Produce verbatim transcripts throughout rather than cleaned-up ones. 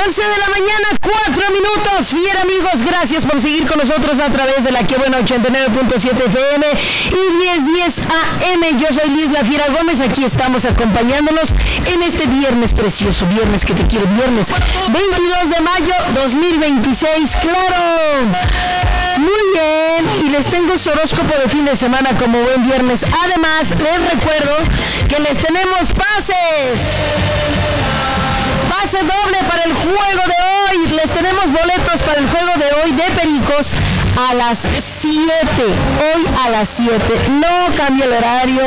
once de la mañana, cuatro minutos. Fiera amigos, gracias por seguir con nosotros a través de la Que Buena ochenta y nueve punto siete F M y diez diez A M. Yo soy Liz La Fiera Gómez, aquí estamos acompañándonos en este viernes precioso, viernes que te quiero, viernes veintidós de mayo dos mil veintiséis, claro. Muy bien, y les tengo su horóscopo de fin de semana como buen viernes. Además, les recuerdo que les tenemos pases. Pase doble para el juego de hoy. Les tenemos boletos para el juego de hoy de Pericos a las siete. Hoy a las siete. No cambia el horario.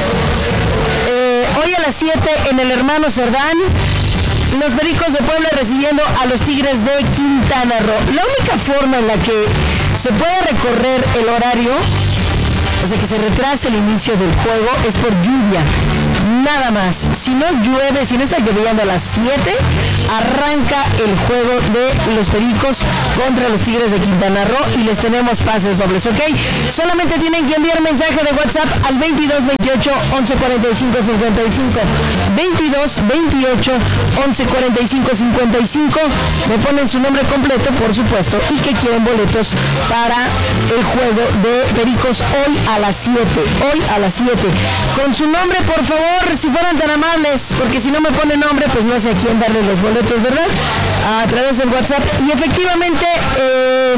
Eh, hoy a las siete en el Hermano Cerdán. Los Pericos de Puebla recibiendo a los Tigres de Quintana Roo. La única forma en la que se puede recorrer el horario, o sea que se retrase el inicio del juego, es por lluvia. Nada más. Si no llueve, si no está lloviendo a las siete, arranca el juego de los Pericos contra los Tigres de Quintana Roo y les tenemos pases dobles, ¿ok? Solamente tienen que enviar mensaje de WhatsApp al veintidós veintiocho once cuarenta y cinco cincuenta y cinco. veintidós veintiocho once cuarenta y cinco cincuenta y cinco. Me ponen su nombre completo, por supuesto, y que quieren boletos para el juego de Pericos hoy a las siete. Hoy a las siete. Con su nombre, por favor, si fueran tan amables, porque si no me pone nombre, pues no sé a quién darle los boletos, ¿verdad? A través del WhatsApp. Y efectivamente, eh,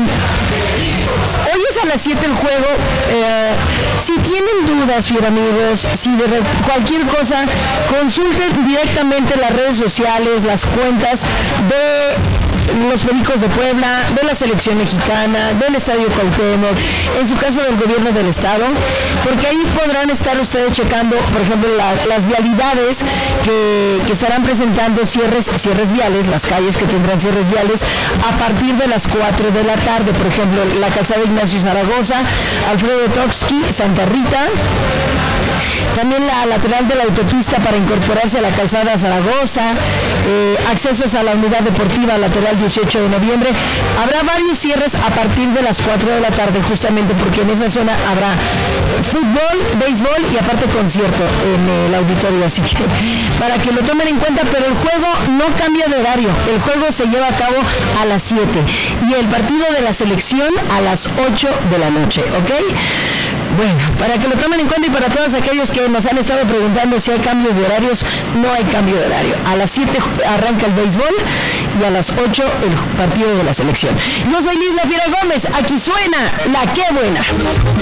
hoy es a las siete el juego. Eh, si tienen dudas, fiera amigos, si de cualquier cosa, consulten directamente las redes sociales, las cuentas de los Pericos de Puebla, de la selección mexicana, del Estadio Cuauhtémoc, en su caso del gobierno del estado, porque ahí podrán estar ustedes checando, por ejemplo, la, las vialidades que, que estarán presentando cierres, cierres viales, las calles que tendrán cierres viales a partir de las cuatro de la tarde, por ejemplo, la calzada Ignacio Zaragoza, Alfredo Toxqui, Santa Rita, también la lateral de la autopista para incorporarse a la calzada Zaragoza, eh, accesos a la unidad deportiva lateral dieciocho de noviembre. Habrá varios cierres a partir de las cuatro de la tarde, justamente porque en esa zona habrá fútbol, béisbol y aparte concierto en el auditorio, así que para que lo tomen en cuenta. Pero el juego no cambia de horario, el juego se lleva a cabo a las siete y el partido de la selección a las ocho de la noche, ¿ok? Bueno, para que lo tomen en cuenta y para todos aquellos que nos han estado preguntando si hay cambios de horarios, no hay cambio de horario. A las siete arranca el béisbol y a las ocho el partido de la selección. Yo soy Liz La Fiera Gómez, aquí suena La Que Buena.